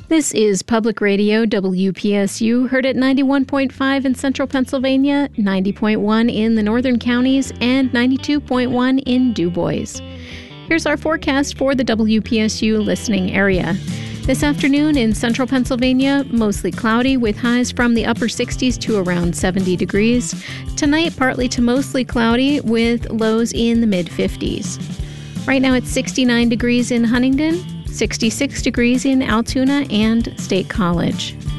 This is Public Radio WPSU, heard at 91.5 in central Pennsylvania, 90.1 in the northern counties, and 92.1 in DuBois. Here's our forecast for the WPSU listening area. This afternoon in central Pennsylvania, mostly cloudy with highs from the upper 60s to around 70 degrees. Tonight, partly to mostly cloudy with lows in the mid-50s. Right now it's 69 degrees in Huntingdon, 66 degrees in Altoona and State College.